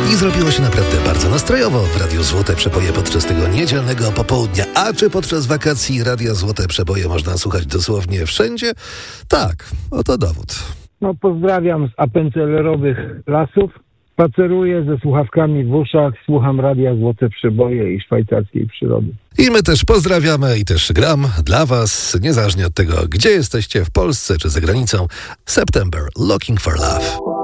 I zrobiło się naprawdę bardzo nastrojowo w Radiu Złote Przeboje podczas tego niedzielnego popołudnia. A czy podczas wakacji Radia Złote Przeboje można słuchać dosłownie wszędzie? Tak, oto dowód. No, pozdrawiam z apencelerowych lasów. Spaceruję ze słuchawkami w uszach, słucham Radia Złote Przeboje i szwajcarskiej przyrody. I my też pozdrawiamy i też gram dla was, niezależnie od tego, gdzie jesteście, w Polsce czy za granicą. September, Looking for Love.